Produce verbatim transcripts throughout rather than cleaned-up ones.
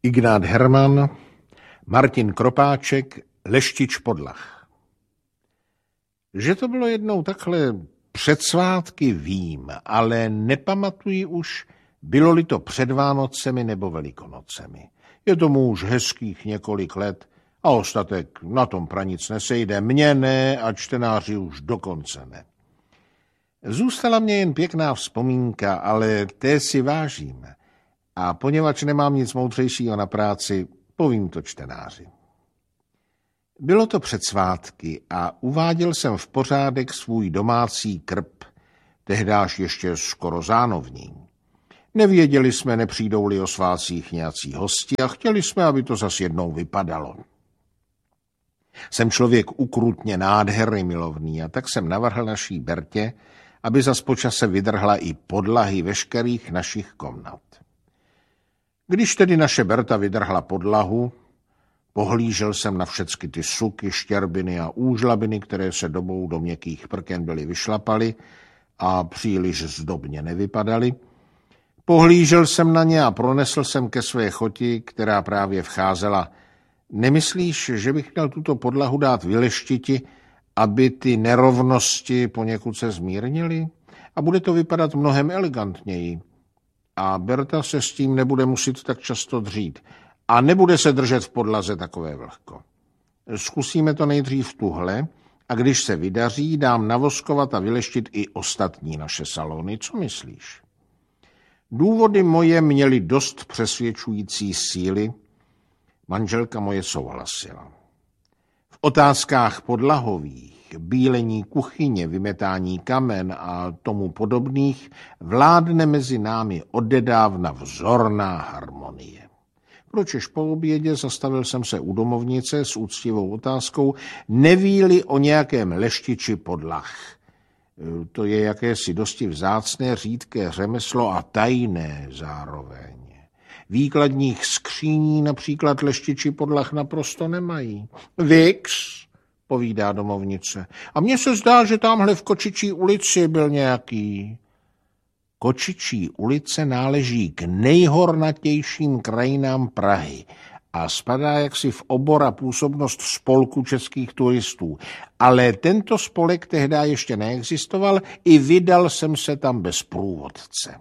Ignác Herman, Martin Kropáček, Leštič Podlah. Že to bylo jednou takhle před svátky vím, ale nepamatuji už, bylo-li to před Vánocemi nebo Velikonocemi. Je tomu už hezkých několik let a ostatek na tom pranic nesejde. Mně ne a čtenáři už dokonce ne. Zůstala mě jen pěkná vzpomínka, ale té si vážím. A poněvadž nemám nic moudřejšího na práci, povím to čtenáři. Bylo to před svátky a uváděl jsem v pořádek svůj domácí krb, tehdáž ještě skoro zánovní. Nevěděli jsme, nepřijdou-li o svátcích nějací hosti a chtěli jsme, aby to zas jednou vypadalo. Jsem člověk ukrutně nádherný milovný a tak jsem navrhl naší Bertě, aby zas počase vydrhla i podlahy veškerých našich komnat. Když tedy naše Berta vydrhla podlahu, pohlížel jsem na všecky ty suky, štěrbiny a úžlabiny, které se dobou do měkkých prken byly vyšlapaly a příliš zdobně nevypadaly. Pohlížel jsem na ně a pronesl jsem ke své choti, která právě vcházela. Nemyslíš, že bych měl tuto podlahu dát vyleštiti, aby ty nerovnosti poněkud se zmírnily? A bude to vypadat mnohem elegantněji. A Berta se s tím nebude muset tak často dřít. A nebude se držet v podlaze takové vlhko. Zkusíme to nejdřív tuhle a když se vydaří, dám navoskovat a vyleštit i ostatní naše salony. Co myslíš? Důvody moje měly dost přesvědčující síly. Manželka moje souhlasila. V otázkách podlahových, bílení kuchyně, vymetání kamen a tomu podobných vládne mezi námi odedávna vzorná harmonie. Pročež po obědě zastavil jsem se u domovnice s úctivou otázkou, neví-li o nějakém leštiči podlah. To je jakési dosti vzácné, řídké řemeslo a tajné zároveň. Výkladních skříní například leštiči podlah naprosto nemají. Vix, povídá domovnice. A mně se zdá, že tamhle v Kočičí ulici byl nějaký. Kočičí ulice náleží k nejhornatějším krajinám Prahy a spadá jaksi v obor a působnost spolku českých turistů. Ale tento spolek tehdy ještě neexistoval, i vydal jsem se tam bez průvodce.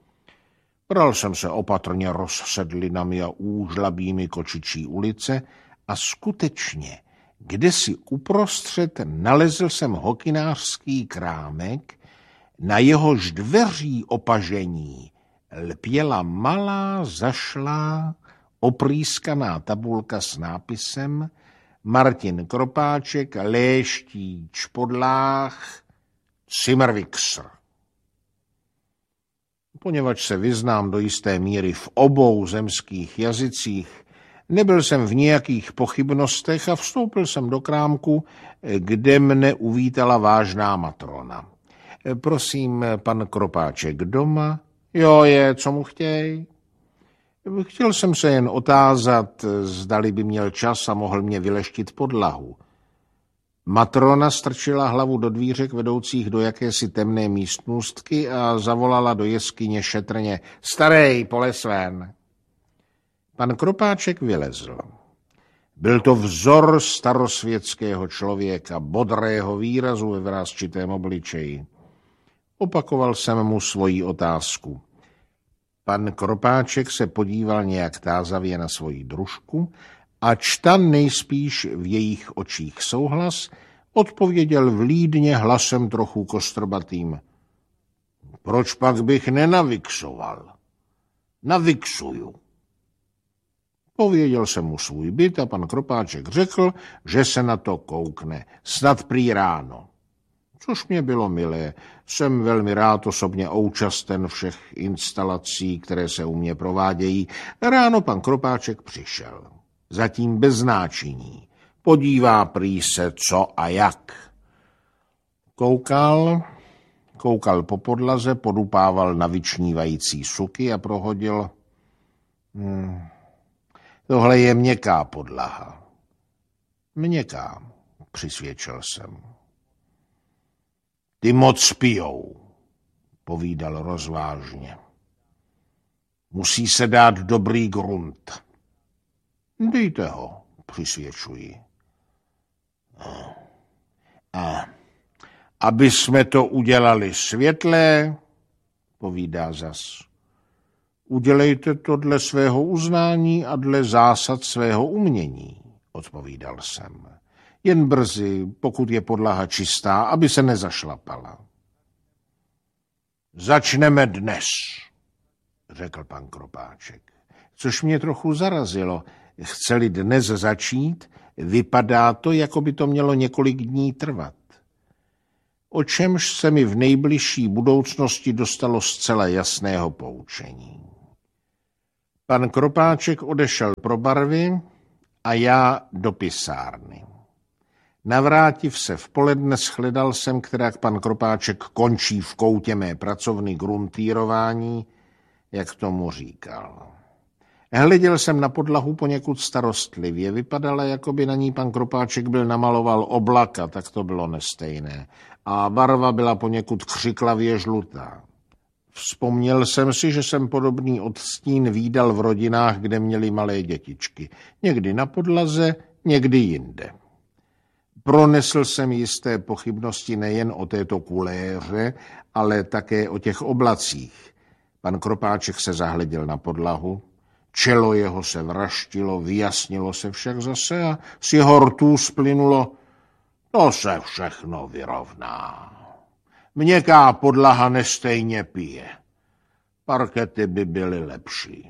Bral jsem se opatrně rozsedlinami a úžlabými Kočičí ulice a skutečně, kdesi uprostřed nalezl jsem hokynářský krámek, na jehož dveří opažení lpěla malá, zašlá, oprýskaná tabulka s nápisem Martin Kropáček, Léštíč Podlách, Zimmerwixer. Poněvadž se vyznám do jisté míry v obou zemských jazycích, nebyl jsem v nějakých pochybnostech a vstoupil jsem do krámku, kde mne uvítala vážná matrona. Prosím, pan Kropáček doma? Jo, je, co mu chtěj? Chtěl jsem se jen otázat, zdali by měl čas a mohl mě vyleštit podlahu. Matrona strčila hlavu do dvířek vedoucích do jakési temné místnostky a zavolala do jeskyně šetrně. Starej, poles ven. Pan Kropáček vylezl. Byl to vzor starosvětského člověka, bodrého výrazu ve vrásčitém obličeji. Opakoval jsem mu svoji otázku. Pan Kropáček se podíval nějak tázavě na svoji družku, ač ta nejspíš v jejich očích souhlas, odpověděl vlídně hlasem trochu kostrbatým. Proč pak bych nenavixoval? Navixuju. Pověděl jsem mu svůj byt a pan Kropáček řekl, že se na to koukne, snad prý ráno. Což mě bylo milé. Jsem velmi rád osobně účasten všech instalací, které se u mě provádějí. Ráno pan Kropáček přišel. Zatím bez značení. Podívá prý se co a jak. Koukal, koukal po podlaze, podupával na vyčnívající suky a prohodil. Hmm, tohle je měkká podlaha. Měkká, přisvědčil jsem. Ty moc pijou, povídal rozvážně. Musí se dát dobrý grunt. Dejte ho, přisvědčuji. A aby jsme to udělali světlé, povídá zas. Udělejte to dle svého uznání a dle zásad svého umění, odpovídal jsem. Jen brzy, pokud je podlaha čistá, aby se nezašlapala. Začneme dnes, řekl pan Kropáček, což mě trochu zarazilo. Chce-li dnes začít, vypadá to, jako by to mělo několik dní trvat. O čemž se mi v nejbližší budoucnosti dostalo zcela jasného poučení. Pan Kropáček odešel pro barvy a já do pisárny. Navrátiv se v poledne shledal jsem, kterak pan Kropáček končí v koutě mé pracovny gruntýrování, jak tomu říkal. Hleděl jsem na podlahu poněkud starostlivě. Vypadala, jako by na ní pan Kropáček byl namaloval oblaka, tak to bylo nestejné. A barva byla poněkud křiklavě žlutá. Vzpomněl jsem si, že jsem podobný odstín vídal v rodinách, kde měli malé dětičky. Někdy na podlaze, někdy jinde. Pronesl jsem jisté pochybnosti nejen o této kuléře, ale také o těch oblacích. Pan Kropáček se zahleděl na podlahu. Čelo jeho se vraštilo, vyjasnilo se však zase a z jeho rtů splynulo. To se všechno vyrovná. Měkká podlaha nestejně pije. Parkety by byly lepší.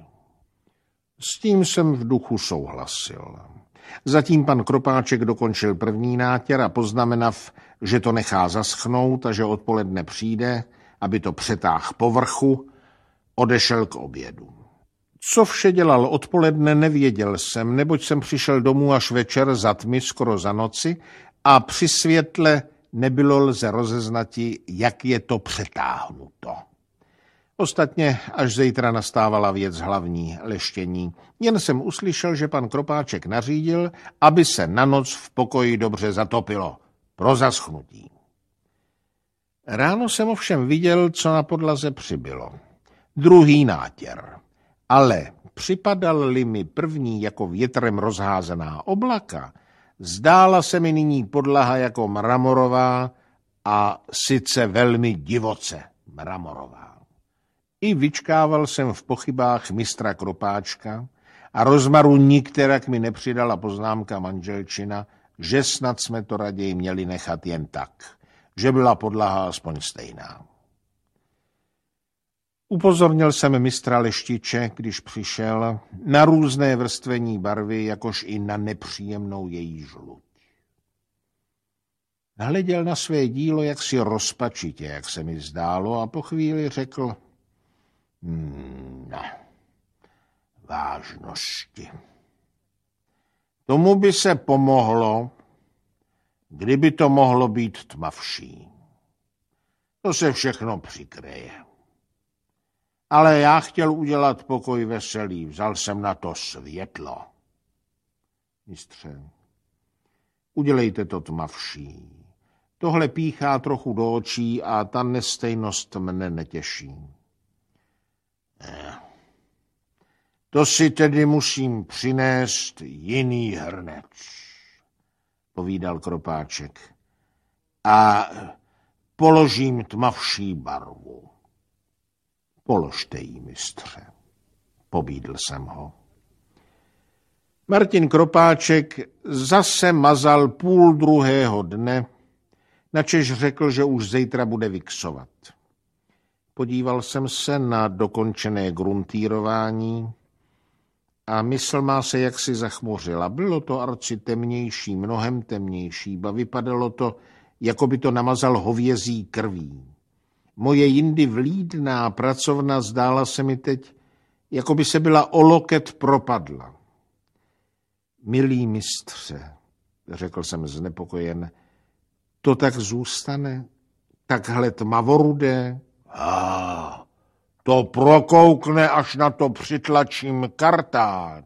S tím jsem v duchu souhlasil. Zatím pan Kropáček dokončil první nátěr a poznamenav, že to nechá zaschnout a že odpoledne přijde, aby to přetáhl po vrchu, odešel k obědu. Co vše dělal odpoledne, nevěděl jsem, neboť jsem přišel domů až večer za tmy, skoro za noci, a při světle nebylo lze rozeznati, jak je to přetáhnuto. Ostatně až zítra nastávala věc hlavní, leštění. Jen jsem uslyšel, že pan Kropáček nařídil, aby se na noc v pokoji dobře zatopilo, pro zaschnutí. Ráno jsem ovšem viděl, co na podlaze přibylo. Druhý nátěr. Ale připadal-li mi první jako větrem rozházená oblaka, zdála se mi nyní podlaha jako mramorová a sice velmi divoce mramorová. I vyčkával jsem v pochybách mistra Kropáčka a rozmaru nikterak mi nepřidala poznámka manželčina, že snad jsme to raději měli nechat jen tak, že byla podlaha aspoň stejná. Upozornil jsem mistra Leštiče, když přišel, na různé vrstvení barvy, jakož i na nepříjemnou její žluť. Hleděl na své dílo jaksi rozpačitě, jak se mi zdálo, a po chvíli řekl, hmm, ne, vážnosti. Tomu by se pomohlo, kdyby to mohlo být tmavší. To se všechno přikryje. Ale já chtěl udělat pokoj veselý, vzal jsem na to světlo. Mistře, udělejte to tmavší. Tohle píchá trochu do očí a ta nestejnost mne netěší. Ne. To si tedy musím přinést jiný hrnec, povídal Kropáček. A položím tmavší barvu. Položte jí, mistře, pobídl jsem ho. Martin Kropáček zase mazal půl druhého dne, načež řekl, že už zítra bude viksovat. Podíval jsem se na dokončené gruntýrování a mysl má se jaksi zachmuřila. Bylo to arci temnější, mnohem temnější, ba vypadalo to, jako by to namazal hovězí krví. Moje jindy vlídná pracovna zdála se mi teď, jako by se byla o loket propadla. Milý mistře, řekl jsem znepokojen, to tak zůstane? Takhle tmavorudé? Ah, to prokoukne, až na to přitlačím kartáč.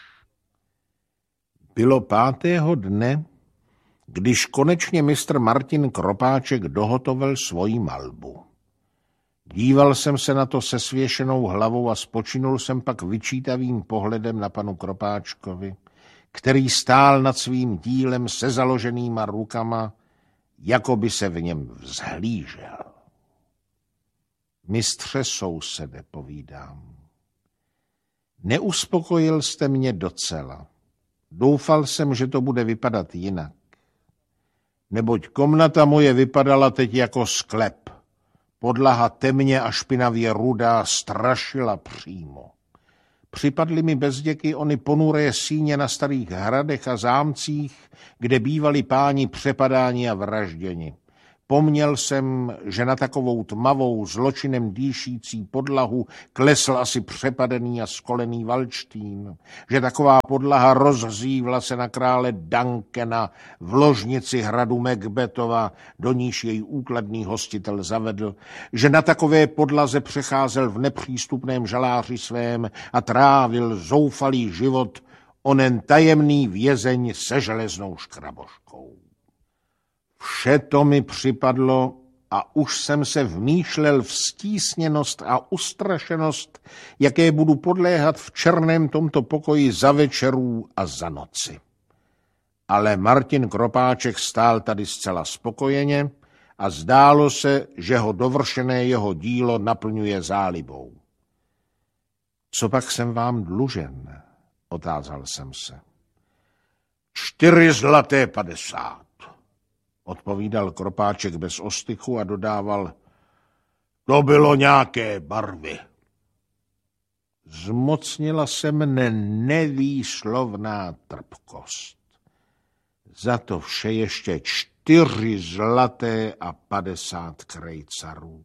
Bylo pátého dne, když konečně mistr Martin Kropáček dohotovil svoji malbu. Díval jsem se na to se svěšenou hlavou a spočinul jsem pak vyčítavým pohledem na panu Kropáčkovi. který stál nad svým dílem se založenýma rukama, jako by se v něm vzhlížel. Mistře sousede, povídám. Neuspokojil jste mě docela. Doufal jsem, že to bude vypadat jinak. Neboť komnata moje vypadala teď jako sklep. Podlaha temně a špinavě rudá strašila přímo. Připadly mi bezděky ony ponuré síně na starých hradech a zámcích, kde bývali páni přepadáni a vražděni. Pomněl jsem, že na takovou tmavou, zločinem dýšící podlahu klesl asi přepadený a skolený Valčtín, že taková podlaha rozhřívla se na krále Duncana v ložnici hradu Macbethova, do níž jej úkladný hostitel zavedl, že na takové podlaze přecházel v nepřístupném žaláři svém a trávil zoufalý život onen tajemný vězeň se železnou škraboškou. Vše to mi připadlo a už jsem se vmýšlel v stísněnost a ustrašenost, jaké budu podléhat v černém tomto pokoji za večerů a za noci. Ale Martin Kropáček stál tady zcela spokojeně a zdálo se, že ho dovršené jeho dílo naplňuje zálibou. Co pak jsem vám dlužen? Otázal jsem se. Čtyři zlaté padesát. Odpovídal Kropáček bez ostychu a dodával, to bylo nějaké barvy. Zmocnila se mne nevýslovná trpkost. Za to vše ještě čtyři zlaté a padesát krejcarů.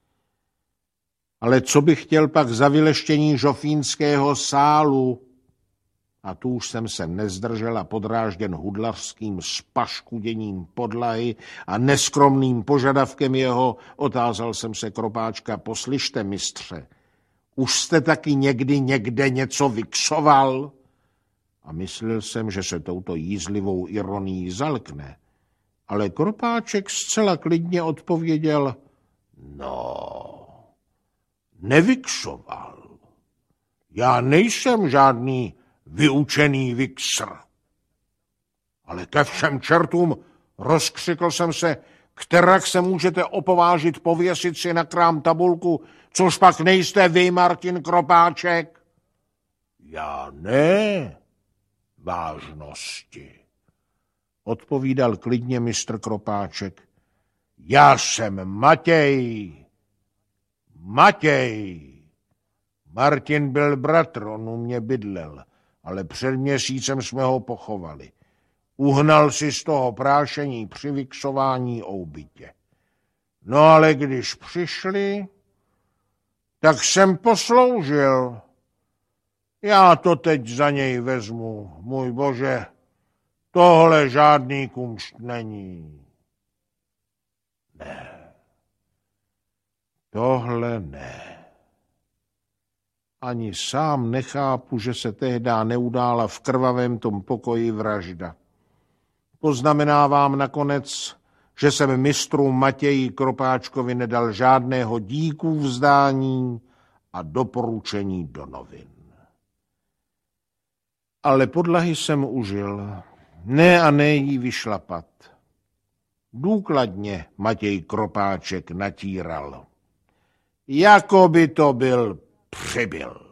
Ale co bych chtěl pak za vyleštění žofínského sálu? A tu už jsem se nezdržel a podrážděn hudlařským spaškuděním podlahy a neskromným požadavkem jeho, otázal jsem se Kropáčka, poslyšte, mistře, už jste taky někdy někde něco vyksoval? A myslel jsem, že se touto jízlivou ironií zalkne. Ale Kropáček zcela klidně odpověděl, no, nevyksoval. Já nejsem žádný vyučený viksr. Ale ke všem čertům, rozkřikl jsem se, kterak se můžete opovážit pověsit si na krám tabulku, což pak nejste vy, Martin Kropáček? Já ne, vážnosti, odpovídal klidně mistr Kropáček. Já jsem Matěj. Matěj. Martin byl bratr, on u mě bydlel, ale před měsícem jsme ho pochovali. Uhnal si z toho prášení při vyksování oubytě. No ale když přišli, tak jsem posloužil. Já to teď za něj vezmu, můj bože, tohle žádný kumšt není. Ne, tohle ne. Ani sám nechápu, že se tehdá neudála v krvavém tom pokoji vražda. Poznamenávám nakonec, že jsem mistru Matěji Kropáčkovi nedal žádného díku vzdání a doporučení do novin. Ale podlahy jsem užil, ne a ne jí vyšlapat. Důkladně Matěj Kropáček natíral. Jako by to byl přibyl.